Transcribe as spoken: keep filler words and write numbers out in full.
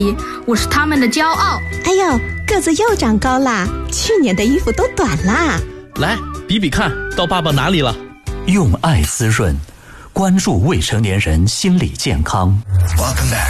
我是他们的骄傲。 哎呦，个子又长高啦，去年的衣服都短啦。 来比比看，到爸爸哪里了？ 用爱滋润，关注未成年人心理健康。Welcome back